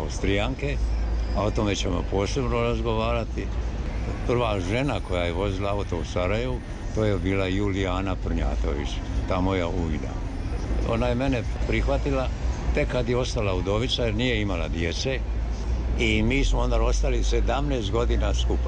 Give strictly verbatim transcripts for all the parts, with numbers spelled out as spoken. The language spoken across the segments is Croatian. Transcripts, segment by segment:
Austrijanke, a o tome ćemo posebno razgovarati. Prva žena koja je vozila auto u Sarajevu, to je bila Julijana Prnjatović, ta moja ujna. Ona je mene prihvatila tek kad je ostala udovica jer nije imala djece i mi smo onda ostali sedamnaest godina skupa.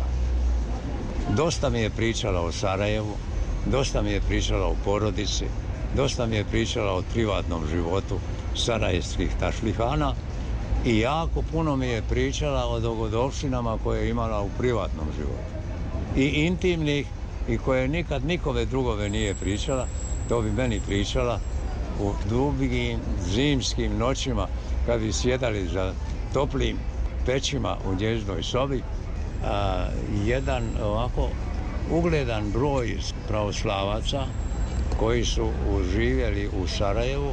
Dosta mi je pričala o Sarajevu, dosta mi je pričala o porodici, dosta mi je pričala o privatnom životu sarajevskih tašlihana i jako puno mi je pričala o dogodovštinama koje je imala u privatnom životu. I intimnih i koje nikad nikome drugove nije pričala, to bi meni pričala u dubim zimskim noćima kad bi sjedali za toplim pećima u njezinoj sobi. A, jedan ovako ugledan broj pravoslavaca koji su živjeli u Sarajevu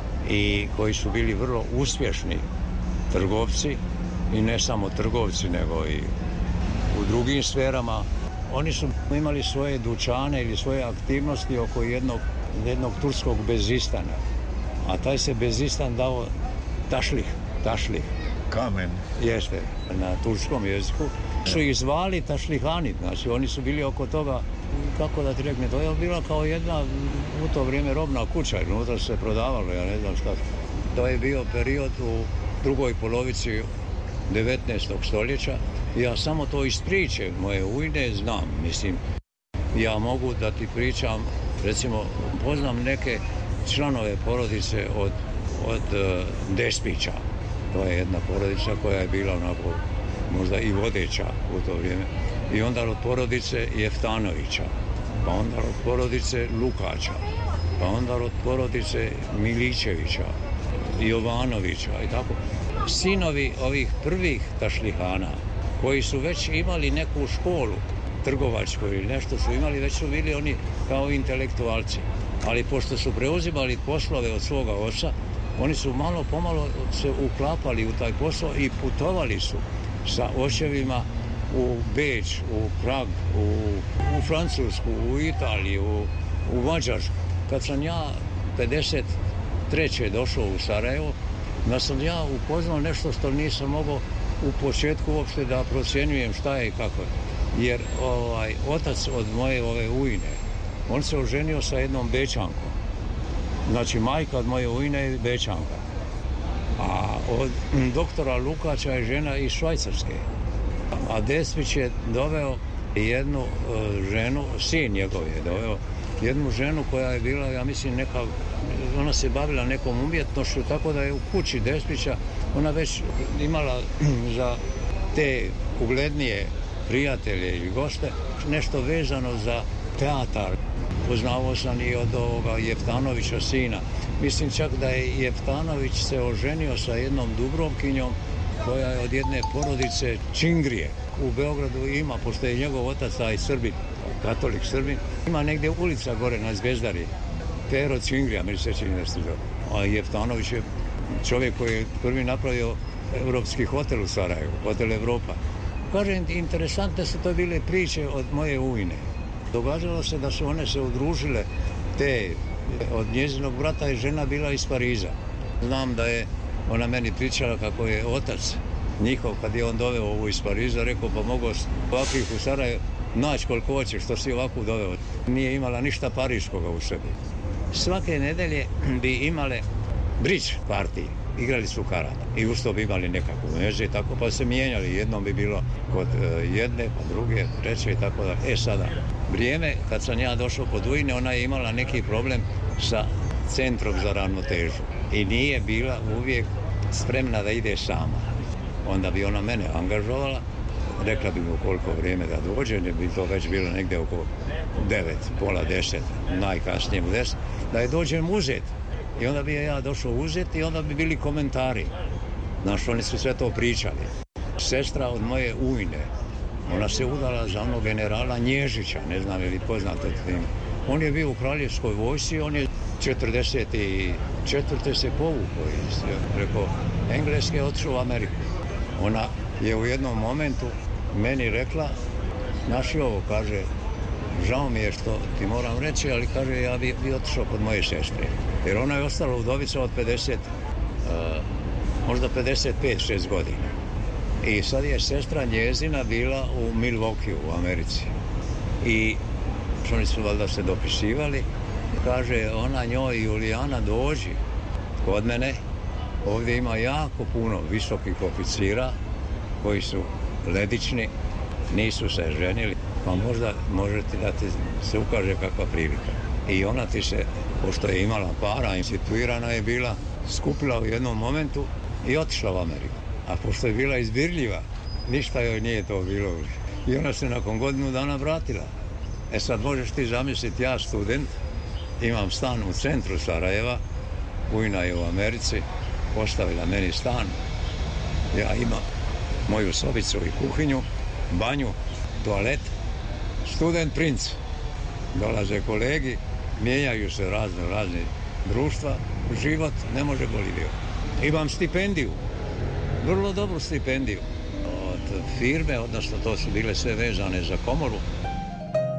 i koji su bili vrlo uspješni trgovci i ne samo trgovci nego i u drugim sferama. Oni su imali svoje dućane ili svoje aktivnosti oko jednog, jednog turskog bezistana. A taj se bezistan dao tašlih, tašlih. Kamen. Jeste, na turskom jeziku. Su ih zvali tašlihani, znači oni su bili oko toga, kako da ti rekne, to je bila kao jedna u to vrijeme robna kuća, jer unutra se prodavalo, ja ne znam šta. To je bio period u drugoj polovici devetnaestog stoljeća. Ja samo to iz priče moje ujne znam, mislim. Ja mogu da ti pričam, recimo, poznam neke članove porodice od, od uh, Despića. To je jedna porodica koja je bila onako možda i vodeća u to vrijeme. I onda od porodice Jeftanovića, pa onda od porodice Lukača, pa onda od porodice Milićevića, Jovanovića i tako. Sinovi ovih prvih tašlihana koji su već imali neku školu trgovačku ili nešto su imali, već su bili oni kao intelektualci. Ali pošto su preuzimali poslove od svoga oca, oni su malo pomalo se uklapali u taj posao i putovali su sa očevima u Beč, u Prag, u, u Francusku, u Italiju, u, u Mađarsku. Kad sam ja pedeset treće došao u Sarajevo, da sam ja upoznao nešto što nisam mogao u početku uopšte da procjenjujem šta je i kako je. Jer ovaj, otac od moje ove ujne, on se oženio sa jednom Bečankom. Znači, majka od moje ujne je Bečanka. A od doktora Lukača je žena iz Švajcarske. A Despić je doveo jednu uh, ženu, sin njegov je doveo, jednu ženu koja je bila, ja mislim, neka, ona se bavila nekom umjetnošću, tako da je u kući Despića ona već imala za te uglednije prijatelje i goste nešto vezano za teatar. Poznavao sam i od ovoga Jeftanovića sina. Mislim čak da je Jeftanović se oženio sa jednom Dubrovkinjom koja je od jedne porodice Čingrije. U Beogradu ima, pošto je njegov otac taj Srbin, katolik Srbin, ima negdje ulica gore na Zvezdari. Pero Čingrija, mi se čini nešto zove. A Jeftanović je čovjek koji je prvi napravio evropski hotel u Sarajevu, hotel Evropa. Kažem, interesantne su to bile priče od moje ujne. Događalo se da su one se udružile, te, od njezinog brata je žena bila iz Pariza. Znam da je ona meni pričala kako je otac njihov, kad je on doveo ovu iz Pariza, rekao pa mogu ovakvih u Sarajevu naći koliko hoćeš, što si ovakvu doveo. Nije imala ništa pariškoga u sebi. Svake nedelje bi imale bridge partije, igrali su karata i uz to bi imali nekakvu veže i tako, pa se mijenjali. Jednom bi bilo kod jedne, pa druge, treće i tako da. E sada, vrijeme kad sam ja došao kod ujne, ona je imala neki problem sa centrom za ravnotežu i nije bila uvijek spremna da ide sama. Onda bi ona mene angažovala, rekla bi mu koliko vrijeme da dođe, ne bi to već bilo negdje oko devet, pola deset, najkasnije u deset, da je dođem uzet. I onda bi je ja došao uzeti i onda bi bili komentari. Znaš, oni su sve to pričali. Sestra od moje ujne, ona se udala za onog generala Nježića, ne znam je li poznate tim. On je bio u kraljevskoj vojsci, on je četrdeset četvrte se povukao iz, preko Engleske, otišao u Ameriku. Ona je u jednom momentu meni rekla, znaš i ovo, kaže, žao mi je što ti moram reći, ali kaže, ja bi, bi otišao kod moje sestre. Jer ona je ostala udovica od pedeset možda pedeset pet šest godina. I sad je sestra njezina bila u Milwaukeeu u Americi. I oni su valjda se dopisivali. Kaže ona njoj, Julijana, dođi kod mene. Ovdje ima jako puno visokih oficira koji su ledični, nisu se ženili, pa možda možete da ti se ukaže kakva prilika. I ona ti se, pošto je imala para, instituirana je bila, skupila u jednom momentu i otišla u Ameriku. A pošto je bila izbirljiva, ništa joj nije to bilo. I ona se nakon godinu dana vratila. E sad možeš ti zamisliti, ja student, imam stan u centru Sarajeva, ujna je u Americi, postavila meni stan, ja imam moju sobicu i kuhinju, banju, toalet, student princ. Dolaze kolegi, mijenjaju se razne razne društva, život ne može bolje. Imam stipendiju, vrlo dobru stipendiju od firme, odnosno to su bile sve vezane za komoru.